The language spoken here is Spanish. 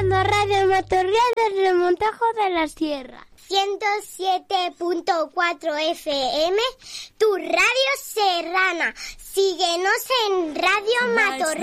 escuchando Radio Matorral desde Montajo de la Sierra. 107.4 FM, tu radio serrana. Síguenos en Radio Matorral.